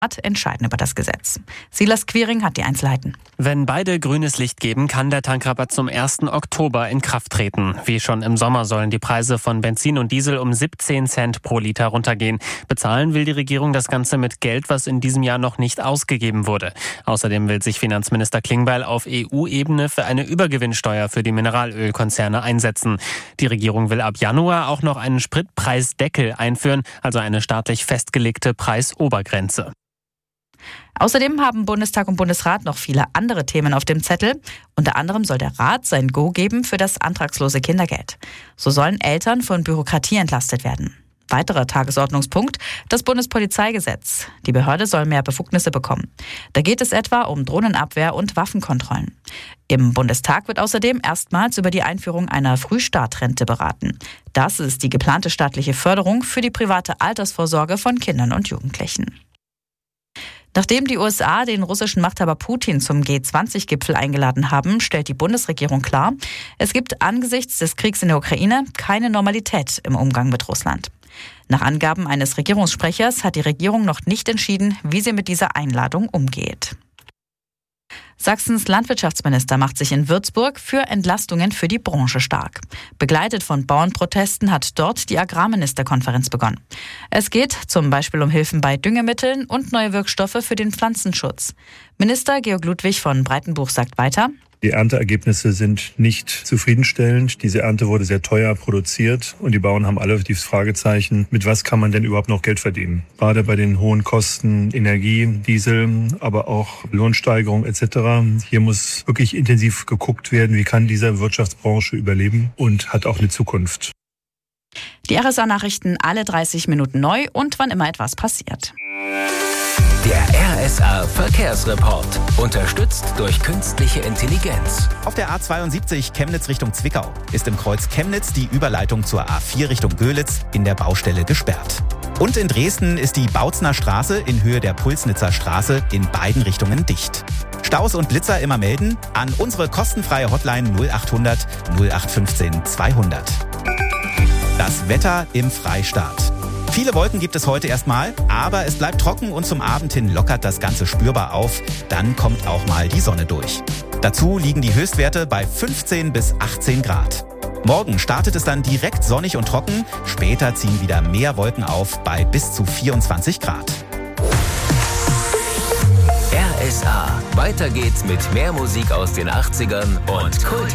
entscheiden über das Gesetz. Silas Quiring hat die Einzelheiten. Wenn beide grünes Licht geben, kann der Tankrabatt zum 1. Oktober in Kraft treten. Wie schon im Sommer sollen die Preise von Benzin und Diesel um 17 Cent pro Liter runtergehen. Bezahlen will die Regierung das Ganze mit Geld, was in diesem Jahr noch nicht ausgegeben wurde. Außerdem will sich Finanzminister Klingbeil auf EU-Ebene für eine Übergewinnsteuer für die Mineralölkonzerne einsetzen. Die Regierung will ab Januar auch noch einen Spritpreisdeckel einführen, also eine staatlich festgelegte Preisobergrenze. Außerdem haben Bundestag und Bundesrat noch viele andere Themen auf dem Zettel. Unter anderem soll der Rat sein Go geben für das antragslose Kindergeld. So sollen Eltern von Bürokratie entlastet werden. Weiterer Tagesordnungspunkt: das Bundespolizeigesetz. Die Behörde soll mehr Befugnisse bekommen. Da geht es etwa um Drohnenabwehr und Waffenkontrollen. Im Bundestag wird außerdem erstmals über die Einführung einer Frühstartrente beraten. Das ist die geplante staatliche Förderung für die private Altersvorsorge von Kindern und Jugendlichen. Nachdem die USA den russischen Machthaber Putin zum G20-Gipfel eingeladen haben, stellt die Bundesregierung klar, es gibt angesichts des Kriegs in der Ukraine keine Normalität im Umgang mit Russland. Nach Angaben eines Regierungssprechers hat die Regierung noch nicht entschieden, wie sie mit dieser Einladung umgeht. Sachsens Landwirtschaftsminister macht sich in Würzburg für Entlastungen für die Branche stark. Begleitet von Bauernprotesten hat dort die Agrarministerkonferenz begonnen. Es geht zum Beispiel um Hilfen bei Düngemitteln und neue Wirkstoffe für den Pflanzenschutz. Minister Georg Ludwig von Breitenbuch sagt weiter: Die Ernteergebnisse sind nicht zufriedenstellend. Diese Ernte wurde sehr teuer produziert und die Bauern haben alle die Fragezeichen, mit was kann man denn überhaupt noch Geld verdienen? Gerade bei den hohen Kosten Energie, Diesel, aber auch Lohnsteigerung etc. Hier muss wirklich intensiv geguckt werden, wie kann diese Wirtschaftsbranche überleben und hat auch eine Zukunft. Die RSA-Nachrichten alle 30 Minuten neu und wann immer etwas passiert. Der RSA Verkehrsreport. Unterstützt durch künstliche Intelligenz. Auf der A72 Chemnitz Richtung Zwickau ist im Kreuz Chemnitz die Überleitung zur A4 Richtung Görlitz in der Baustelle gesperrt. Und in Dresden ist die Bautzner Straße in Höhe der Pulsnitzer Straße in beiden Richtungen dicht. Staus und Blitzer immer melden an unsere kostenfreie Hotline 0800 0815 200. Das Wetter im Freistaat. Viele Wolken gibt es heute erstmal, aber es bleibt trocken und zum Abend hin lockert das Ganze spürbar auf. Dann kommt auch mal die Sonne durch. Dazu liegen die Höchstwerte bei 15 bis 18 Grad. Morgen startet es dann direkt sonnig und trocken. Später ziehen wieder mehr Wolken auf bei bis zu 24 Grad. RSA. Weiter geht's mit mehr Musik aus den 80ern und Kult.